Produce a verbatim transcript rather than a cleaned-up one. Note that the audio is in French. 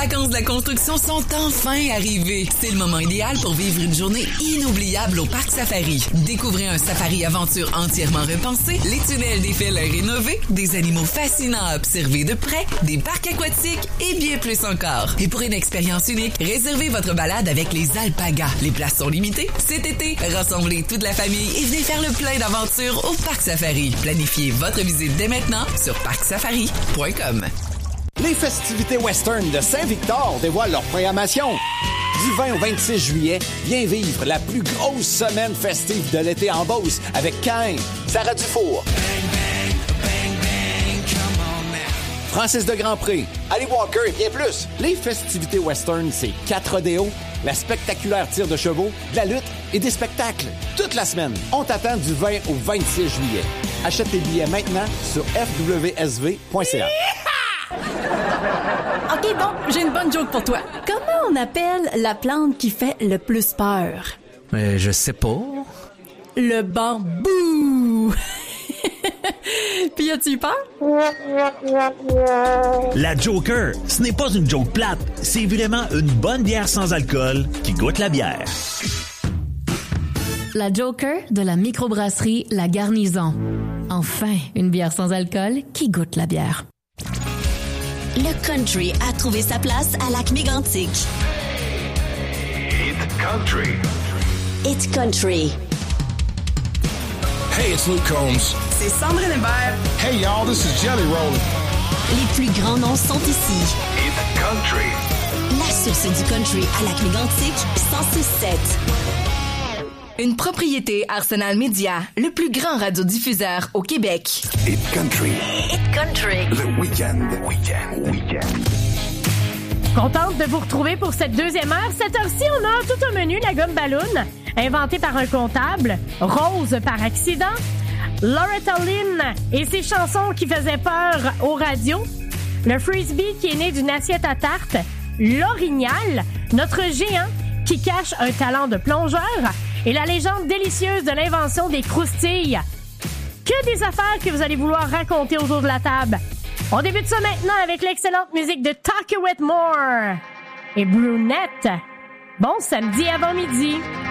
vacances de la construction sont enfin arrivées. C'est le moment idéal pour vivre une journée inoubliable au Parc Safari. Découvrez un safari aventure entièrement repensé, les tunnels des fêleurs rénovés, des animaux fascinants à observer de près, des parcs aquatiques et bien plus encore. Et pour une expérience unique, réservez votre balade avec les alpagas. Les places sont limitées. Cet été, rassemblez toute la famille et venez faire le plein d'aventures au Parc Safari. Planifiez votre visite dès maintenant sur parc safari point com. Les festivités western de Saint-Victor dévoilent leur programmation. Du vingt au vingt-six juillet, viens vivre la plus grosse semaine festive de l'été en Beauce avec Caïn, Sarah Dufour, Francis de Grandpré, Ali Walker et bien plus. Les festivités western, c'est quatre rodéos, la spectaculaire tire de chevaux, de la lutte et des spectacles. Toute la semaine, on t'attend du vingt au vingt-six juillet. Achète tes billets maintenant sur f w s v point c a. OK, bon, j'ai une bonne joke pour toi. Comment on appelle la plante qui fait le plus peur? Euh, je sais pas. Le bambou! Puis as-tu eu peur? La Joker, ce n'est pas une joke plate, c'est vraiment une bonne bière sans alcool qui goûte la bière. La Joker de la microbrasserie La Garnison. Enfin, une bière sans alcool qui goûte la bière. Le country a trouvé sa place à Lac-Mégantic. It's country. It's country. Hey, it's Luke Combs. C'est Sandrine Hébert. Hey, y'all, this is Jelly Roll. Les plus grands noms sont ici. It's country. La source du country à Lac-Mégantic, cent six sept. Une propriété Arsenal Media, le plus grand radiodiffuseur au Québec. It's country. It's country. Le week-end. Week-end. Week-end. Contente de vous retrouver pour cette deuxième heure. Cette heure-ci, on a tout un menu, la gomme ballon, inventée par un comptable, Rose par accident, Loretta Lynn et ses chansons qui faisaient peur aux radios, le Frisbee qui est né d'une assiette à tarte, l'Orignal, notre géant qui cache un talent de plongeur et la légende délicieuse de l'invention des croustilles. Que des affaires que vous allez vouloir raconter autour de la table. On débute ça maintenant avec l'excellente musique de Talk It With More et Brunette. Bon samedi avant midi.